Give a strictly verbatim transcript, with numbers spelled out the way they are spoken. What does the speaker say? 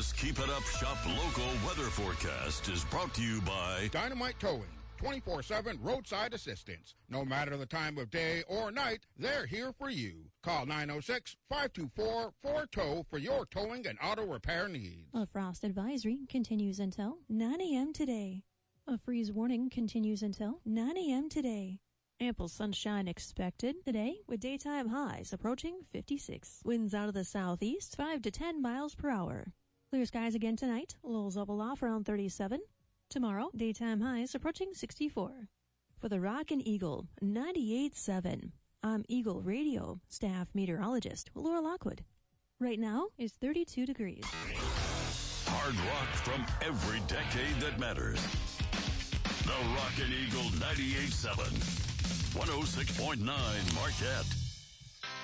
This Keep It Up Shop local weather forecast is brought to you by Dynamite Towing, twenty-four seven roadside assistance. No matter the time of day or night, they're here for you. Call nine oh six, five two four, four T O W for your towing and auto repair needs. A frost advisory continues until nine a.m. today. A freeze warning continues until nine a.m. today. Ample sunshine expected today with daytime highs approaching fifty-six. Winds out of the southeast, five to ten miles per hour. Clear skies again tonight. Lows level off around thirty-seven. Tomorrow, daytime highs approaching sixty-four. For the Rock and Eagle ninety-eight point seven, I'm Eagle Radio staff meteorologist Laura Lockwood. Right now is thirty-two degrees. Hard rock from every decade that matters. The Rock and Eagle ninety-eight point seven. one oh six point nine Marquette.